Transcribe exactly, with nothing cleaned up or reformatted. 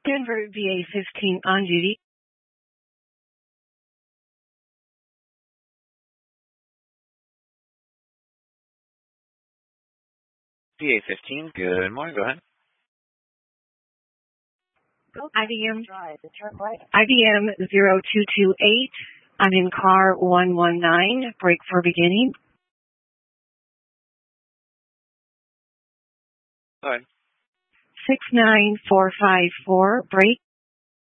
Denver V A fifteen on duty. V A fifteen, good morning, go ahead. I B M, I B M zero two two eight. I'm in car one one nine. Brake for beginning. Go ahead. six nine four five four. Brake.